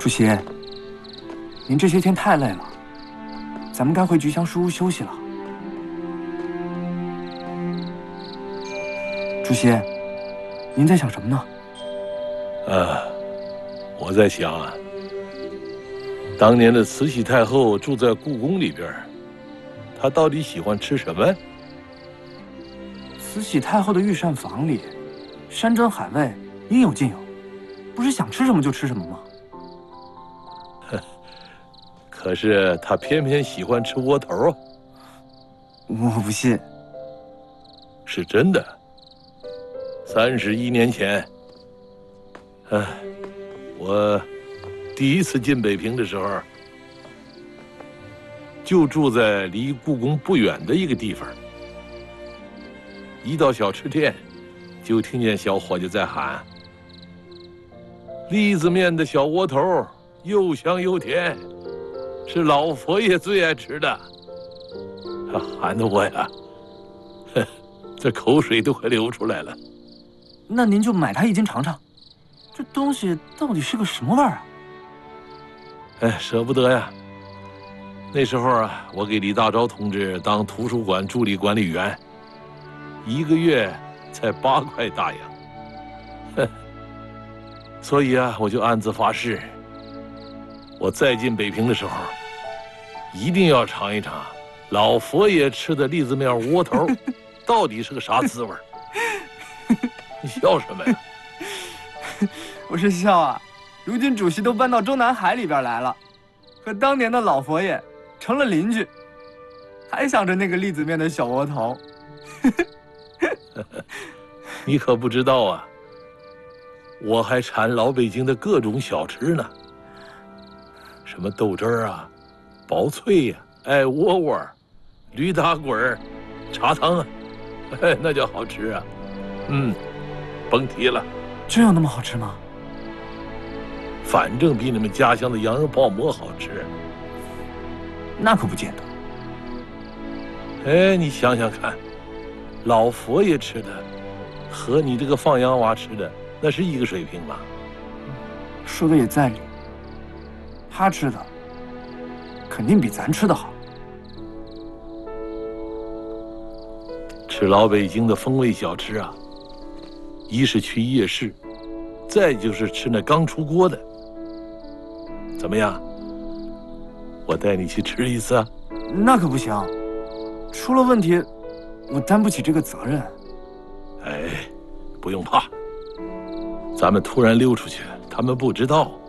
主席，您这些天太累了，咱们该回菊香书屋休息了。主席，您在想什么呢？ 我在想啊，当年的慈禧太后住在故宫里边，她到底喜欢吃什么？ 慈禧太后的御膳房里，山珍海味应有尽有，不是想吃什么就吃什么吗？ 可是她偏偏喜欢吃窝头啊！ 我不信。 是真的。31年前，我第一次进北平的时候，就住在离故宫不远的一个地方。一到小吃店，就听见小伙计在喊：“栗子面的小窝头，又香又甜，是老佛爷最爱吃的。”他喊得我呀，这口水都快流出来了。 那您就买它1斤尝尝，这东西到底是个什么味儿啊？ 舍不得呀。那时候啊，我给李大钊同志当图书馆助理管理员，1个月才8块大洋。所以啊，我就暗自发誓，我再进北平的时候，一定要尝一尝老佛爷吃的栗子面窝头到底是个啥滋味。你笑什么呀？ 我是笑啊，如今主席都搬到中南海里边来了，和当年的老佛爷成了邻居，还想着那个栗子面的小窝头。 你可不知道啊，我还馋老北京的各种小吃呢，什么豆汁儿啊、薄脆呀、爱窝窝、驴打滚、茶汤啊，那叫好吃啊。甭提了。 真有那么好吃吗？ 反正比你们家乡的羊肉泡馍好吃。 那可不见得。你想想看，老佛爷吃的和你这个放羊娃吃的那是一个水平吗？ 说的也在理，他吃的肯定比咱吃的好。 吃老北京的风味小吃啊，一是去夜市，再就是吃那刚出锅的。怎么样？我带你去吃一次啊？ 那可不行，出了问题，我担不起这个责任。 不用怕，咱们突然溜出去，他们不知道。